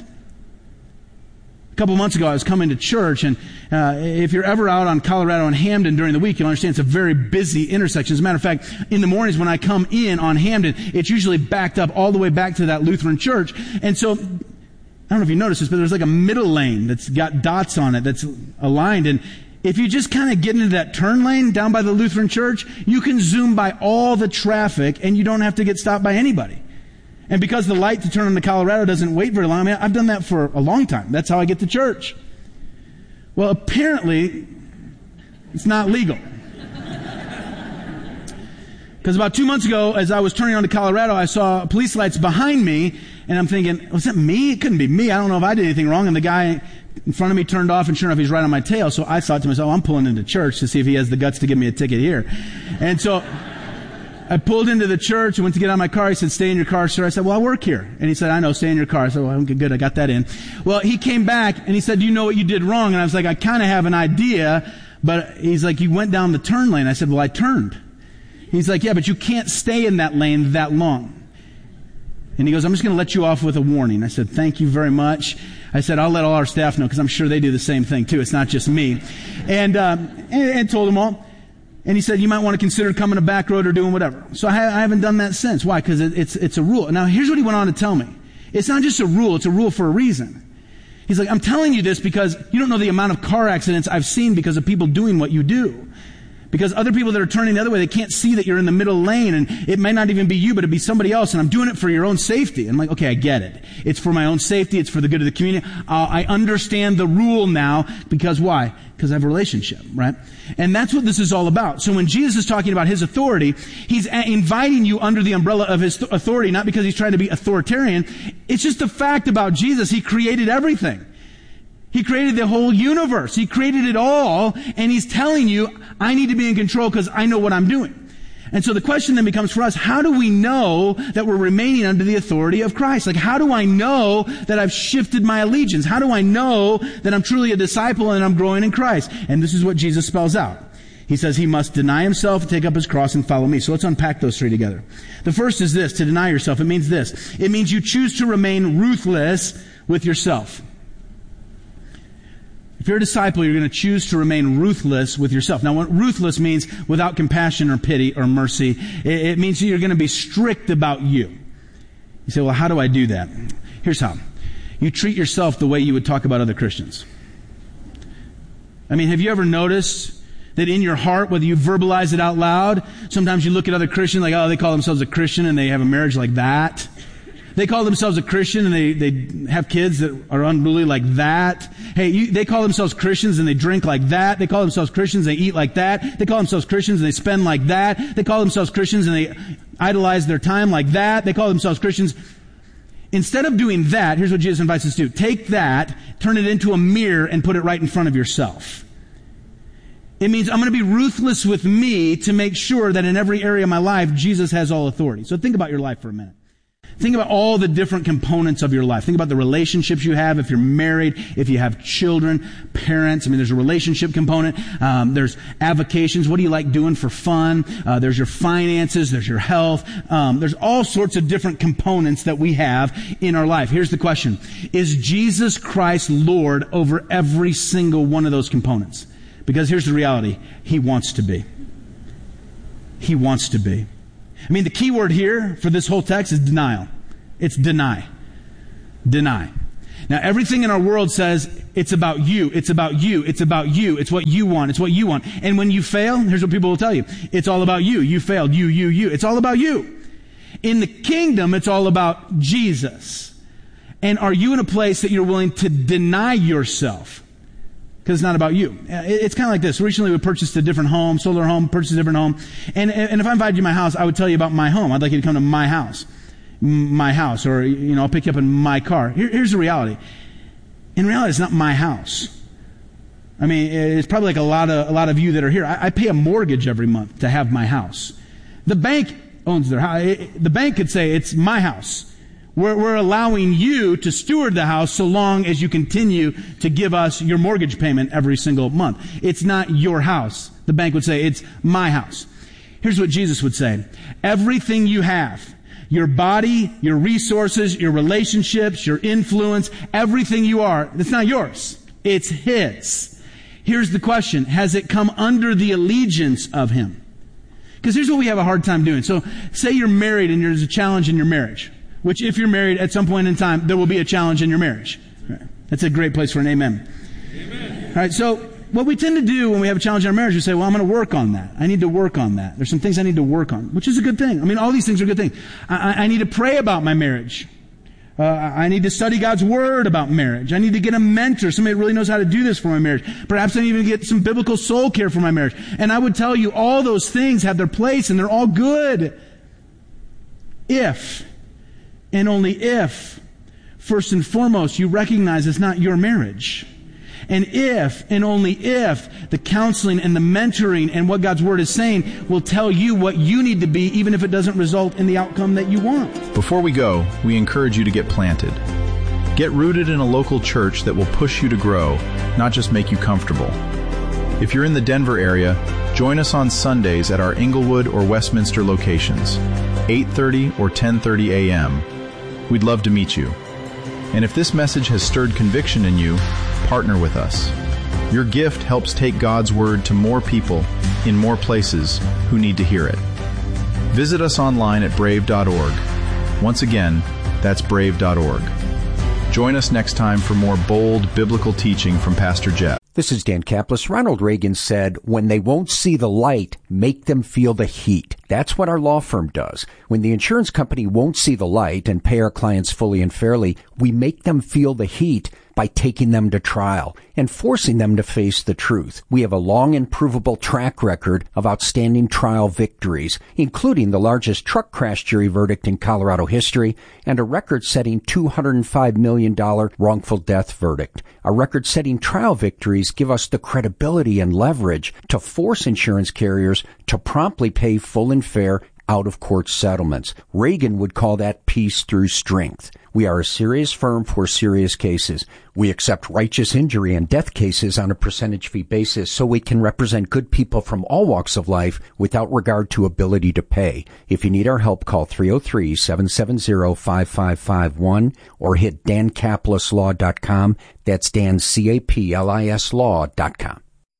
A couple months ago, I was coming to church, and uh, if you're ever out on Colorado and Hamden during the week, you'll understand it's a very busy intersection. As a matter of fact, in the mornings when I come in on Hamden, it's usually backed up all the way back to that Lutheran church. And so, I don't know if you noticed this, but there's like a middle lane that's got dots on it that's aligned, and if you just kind of get into that turn lane down by the Lutheran church, you can zoom by all the traffic and you don't have to get stopped by anybody. And because the light to turn onto Colorado doesn't wait very long, I mean, I've done that for a long time. That's how I get to church. Well, apparently, it's not legal. Because about two months ago, as I was turning onto Colorado, I saw police lights behind me, and I'm thinking, was that me? It couldn't be me. I don't know if I did anything wrong. And the guy in front of me turned off, and sure enough, he's right on my tail. So I thought to myself, oh, I'm pulling into church to see if he has the guts to give me a ticket here. And so I pulled into the church and went to get out of my car. He said, stay in your car, sir. I said, well, I work here. And he said, I know, stay in your car. I said, well, okay, good, I got that in. Well, he came back and he said, do you know what you did wrong? And I was like, I kind of have an idea, but he's like, you went down the turn lane. I said, well, I turned. He's like, yeah, but you can't stay in that lane that long. And he goes, I'm just going to let you off with a warning. I said, thank you very much. I said, I'll let all our staff know because I'm sure they do the same thing too. It's not just me. And, um, and, and told them all. And he said, you might want to consider coming a back road or doing whatever. So I, ha- I haven't done that since. Why? Because it, it's, it's a rule. Now here's what he went on to tell me. It's not just a rule. It's a rule for a reason. He's like, I'm telling you this because you don't know the amount of car accidents I've seen because of people doing what you do. Because other people that are turning the other way, they can't see that you're in the middle lane, and it may not even be you, but it'd be somebody else, and I'm doing it for your own safety. And I'm like, okay, I get it. It's for my own safety. It's for the good of the community. Uh, I understand the rule now because why? Because I have a relationship, right? And that's what this is all about. So when Jesus is talking about His authority, He's a- inviting you under the umbrella of His th- authority, not because He's trying to be authoritarian. It's just a fact about Jesus. He created everything. He created the whole universe. He created it all, and He's telling you, I need to be in control because I know what I'm doing. And so the question then becomes for us, how do we know that we're remaining under the authority of Christ? Like, how do I know that I've shifted my allegiance? How do I know that I'm truly a disciple and I'm growing in Christ? And this is what Jesus spells out. He says he must deny himself, take up his cross, and follow me. So let's unpack those three together. The first is this, to deny yourself. It means this. It means you choose to remain ruthless with yourself. If you're a disciple, you're going to choose to remain ruthless with yourself. Now, what ruthless means without compassion or pity or mercy, it means you're going to be strict about you. You say, well, how do I do that? Here's how. You treat yourself the way you would talk about other Christians. I mean, have you ever noticed that in your heart, whether you verbalize it out loud, sometimes you look at other Christians like, oh, they call themselves a Christian and they have a marriage like that. They call themselves a Christian and they, they have kids that are unruly like that. Hey, you, they call themselves Christians and they drink like that. They call themselves Christians and they eat like that. They call themselves Christians and they spend like that. They call themselves Christians and they idolize their time like that. They call themselves Christians. Instead of doing that, here's what Jesus invites us to do. Take that, turn it into a mirror, and put it right in front of yourself. It means I'm going to be ruthless with me to make sure that in every area of my life, Jesus has all authority. So think about your life for a minute. Think about all the different components of your life. Think about the relationships you have, if you're married, if you have children, parents. I mean, there's a relationship component. Um, there's avocations. What do you like doing for fun? Uh, there's your finances. There's your health. Um, there's all sorts of different components that we have in our life. Here's the question. Is Jesus Christ Lord over every single one of those components? Because here's the reality. He wants to be. He wants to be. I mean, the key word here for this whole text is denial. It's deny. Deny. Now, everything in our world says it's about you. It's about you. It's about you. It's what you want. It's what you want. And when you fail, here's what people will tell you. It's all about you. You failed. You, you, you. It's all about you. In the kingdom, it's all about Jesus. And are you in a place that you're willing to deny yourself? Because it's not about you. It's kind of like this. Recently we purchased a different home, sold our home, purchased a different home. And, and if I invited you to my house, I would tell you about my home. I'd like you to come to my house. My house. Or, you know, I'll pick you up in my car. Here, here's the reality. In reality, it's not my house. I mean, it's probably like a lot of, a lot of you that are here. I, I pay a mortgage every month to have my house. The bank owns their house. The bank could say it's my house. We're, we're allowing you to steward the house so long as you continue to give us your mortgage payment every single month. It's not your house. The bank would say, it's my house. Here's what Jesus would say. Everything you have, your body, your resources, your relationships, your influence, everything you are, it's not yours. It's His. Here's the question. Has it come under the allegiance of Him? Because here's what we have a hard time doing. So say you're married and there's a challenge in your marriage. Which, if you're married, at some point in time, there will be a challenge in your marriage. Right. That's a great place for an amen. Amen. All right, so what we tend to do when we have a challenge in our marriage, we say, well, I'm going to work on that. I need to work on that. There's some things I need to work on, which is a good thing. I mean, all these things are good things. I, I need to pray about my marriage. Uh, I need to study God's Word about marriage. I need to get a mentor, somebody that really knows how to do this for my marriage. Perhaps I need to get some biblical soul care for my marriage. And I would tell you, all those things have their place, and they're all good. If... And only if, first and foremost, you recognize it's not your marriage. And if, and only if, the counseling and the mentoring and what God's Word is saying will tell you what you need to be, even if it doesn't result in the outcome that you want. Before we go, we encourage you to get planted. Get rooted in a local church that will push you to grow, not just make you comfortable. If you're in the Denver area, join us on Sundays at our Inglewood or Westminster locations, eight thirty or ten thirty a.m. We'd love to meet you. And if this message has stirred conviction in you, partner with us. Your gift helps take God's Word to more people in more places who need to hear it. Visit us online at brave dot org. Once again, that's brave dot org. Join us next time for more bold biblical teaching from Pastor Jeff. This is Dan Kaplis. Ronald Reagan said, when they won't see the light, make them feel the heat. That's what our law firm does. When the insurance company won't see the light and pay our clients fully and fairly, we make them feel the heat by taking them to trial and forcing them to face the truth. We have a long and provable track record of outstanding trial victories, including the largest truck crash jury verdict in Colorado history and a record-setting two hundred five million dollars wrongful death verdict. Our record-setting trial victories give us the credibility and leverage to force insurance carriers to promptly pay full and fair out-of-court settlements. Reagan would call that peace through strength. We are a serious firm for serious cases. We accept righteous injury and death cases on a percentage fee basis so we can represent good people from all walks of life without regard to ability to pay. If you need our help, call three oh three, seven seven zero, five five five one or hit dan caplis law dot com. That's Dan, C A P L I S law dot com.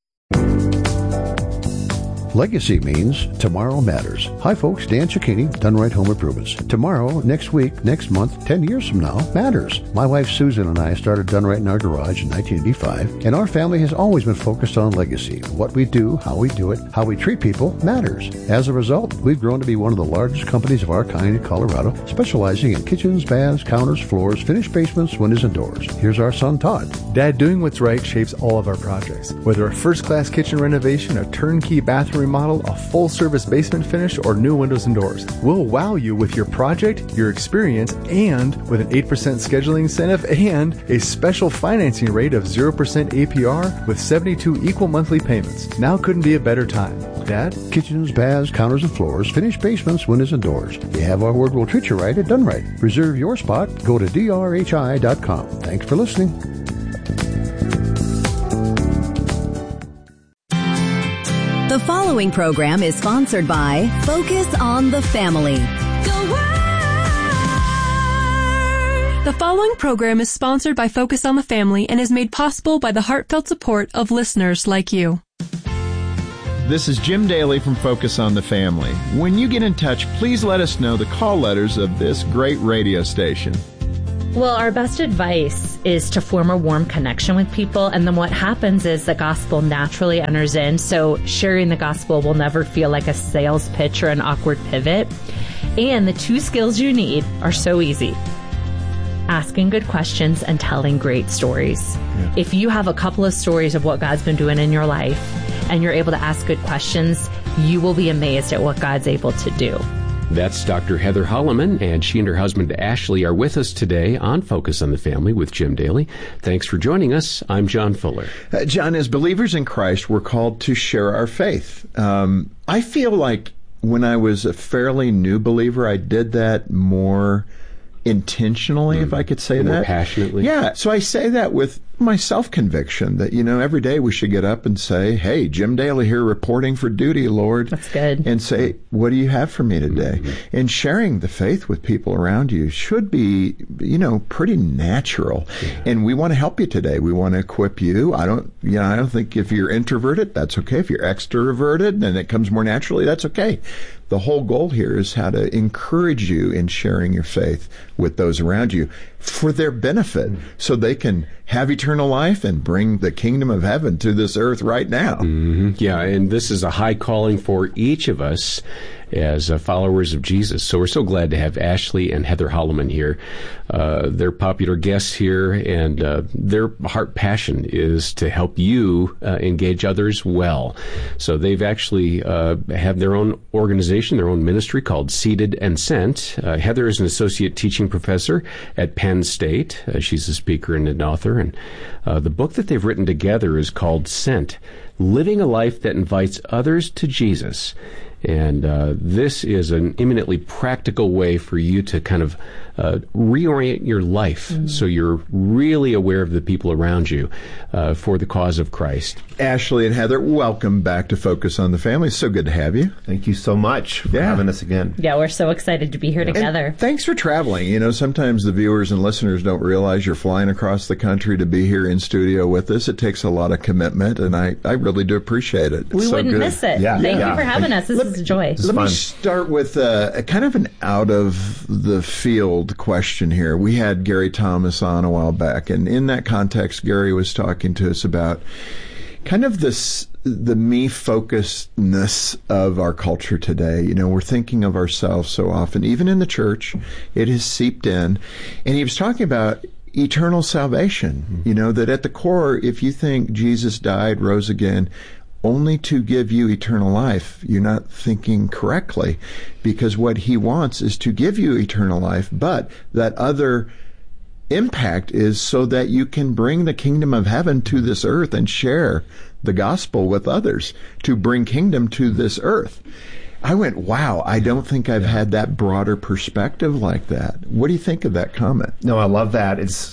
Legacy means tomorrow matters. Hi folks, Dan Cicchini, Done Right Home Improvements. Tomorrow, next week, next month, ten years from now matters. My wife Susan and I started Done Right in our garage in nineteen eighty-five, and our family has always been focused on legacy. What we do, how we do it, how we treat people matters. As a result, we've grown to be one of the largest companies of our kind in Colorado, specializing in kitchens, baths, counters, floors, finished basements, windows, and doors. Here's our son Todd. Dad, doing what's right shapes all of our projects. Whether a first-class kitchen renovation, a turnkey bathroom remodel, a full-service basement finish, or new windows and doors. We'll wow you with your project, your experience, and with an eight percent scheduling incentive and a special financing rate of zero percent A P R with seventy-two equal monthly payments. Now couldn't be a better time. Dad? Kitchens, baths, counters and floors, finished basements, windows and doors. You have our word, we'll treat you right at Done Right. Reserve your spot. Go to D R H I dot com. Thanks for listening. The following program is sponsored by Focus on the Family. The following program is sponsored by Focus on the Family and is made possible by the heartfelt support of listeners like you. This is Jim Daly from Focus on the Family. When you get in touch, please let us know the call letters of this great radio station. Well, our best advice is to form a warm connection with people, and then what happens is the gospel naturally enters in, so sharing the gospel will never feel like a sales pitch or an awkward pivot. And the two skills you need are so easy. Asking good questions and telling great stories. Yeah. If you have a couple of stories of what God's been doing in your life and you're able to ask good questions, you will be amazed at what God's able to do. That's Doctor Heather Holleman, and she and her husband Ashley are with us today on Focus on the Family with Jim Daly. Thanks for joining us. I'm John Fuller. Uh, John, as believers in Christ, we're called to share our faith. Um, I feel like when I was a fairly new believer, I did that more intentionally, mm. if I could say more that. More passionately. Yeah. So I say that with my self-conviction that, you know, every day we should get up and say, hey, Jim Daly here reporting for duty, Lord. That's good. And say, what do you have for me today? Mm-hmm. And sharing the faith with people around you should be, you know, pretty natural. Yeah. And we want to help you today. We want to equip you. I don't, you know, I don't think if you're introverted, that's okay. If you're extroverted and it comes more naturally, that's okay. The whole goal here is how to encourage you in sharing your faith with those around you for their benefit, mm-hmm. so they can have eternal life and bring the kingdom of heaven to this earth right now. Mm-hmm. Yeah, and this is a high calling for each of us as uh, followers of Jesus. So we're so glad to have Ashley and Heather Holleman here. Uh, they're popular guests here, and uh, their heart passion is to help you uh, engage others well. So they've actually uh, have their own organization, their own ministry called Seated and Sent. Uh, Heather is an associate teaching professor at Penn State. Uh, she's a speaker and an author, and uh, the book that they've written together is called Sent, Living a Life that Invites Others to Jesus. And uh, this is an eminently practical way for you to kind of uh, reorient your life, mm-hmm. so you're really aware of the people around you uh, for the cause of Christ. Ashley and Heather, welcome back to Focus on the Family. It's so good to have you. Thank you so much for yeah. having us again. Yeah, we're so excited to be here together. And thanks for traveling. You know, sometimes the viewers and listeners don't realize you're flying across the country to be here in studio with us. It takes a lot of commitment, and I, I really do appreciate it. It's we so wouldn't good. miss it. Yeah. Thank yeah. you for having us. This let, is a joy. Let fun. me start with uh, a kind of an out-of-the-field question here. We had Gary Thomas on a while back, and in that context, Gary was talking to us about kind of this the me-focusedness of our culture today. You know, we're thinking of ourselves so often, even in the church. It has seeped in. And he was talking about eternal salvation. Mm-hmm. You know, that at the core, if you think Jesus died, rose again, only to give you eternal life, you're not thinking correctly, because what he wants is to give you eternal life, but that other impact is so that you can bring the kingdom of heaven to this earth and share the gospel with others, to bring kingdom to this earth. I went, wow, I don't think I've had that broader perspective like that. What do you think of that comment? No, I love that. It's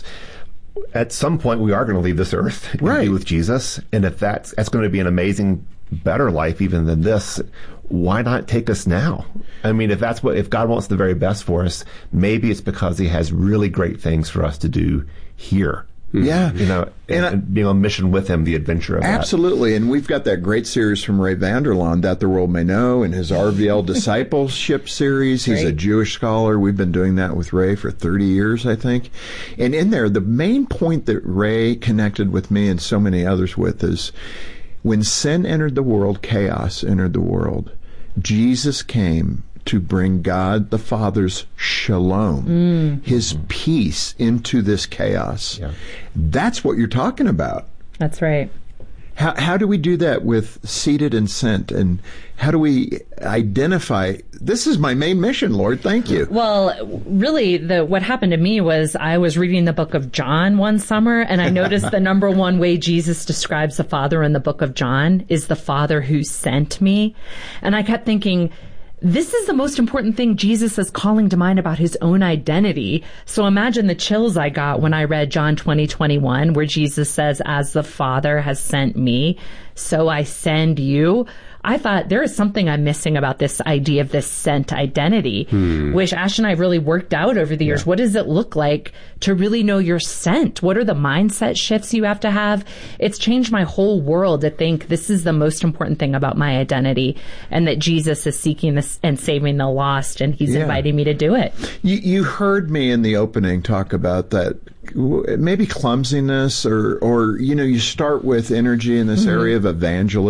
at some point we are going to leave this earth and right. be with Jesus, and if that's that's going to be an amazing, better life even than this, why not take us now? I mean, if that's what if God wants the very best for us, maybe it's because He has really great things for us to do here. Yeah. You know, and, and, and being on mission with Him, the adventure of absolutely. that. And we've got that great series from Ray Vander Laan, That the World May Know, and his R V L Discipleship series. He's great. A Jewish scholar. We've been doing that with Ray for thirty years, I think. And in there, the main point that Ray connected with me and so many others with is when sin entered the world, chaos entered the world, Jesus came to bring God the Father's shalom, mm. His peace into this chaos. Yeah. That's what you're talking about. That's right. How, how do we do that with Seated and Sent? And how do we identify, this is my main mission, Lord, thank you? Well, really, the what happened to me was I was reading the book of John one summer, and I noticed the number one way Jesus describes the Father in the book of John is the Father who sent me. And I kept thinking, this is the most important thing Jesus is calling to mind about his own identity. So imagine the chills I got when I read John twenty, twenty-one, where Jesus says, as the Father has sent me, so I send you. I thought there is something I'm missing about this idea of this sent identity, hmm. which Ash and I really worked out over the years. Yeah. What does it look like to really know you're sent? What are the mindset shifts you have to have? It's changed my whole world to think this is the most important thing about my identity, and that Jesus is seeking this and saving the lost, and he's yeah. inviting me to do it. You, you heard me in the opening talk about that, maybe clumsiness, or, or, you know, you start with energy in this mm-hmm. area of evangelism.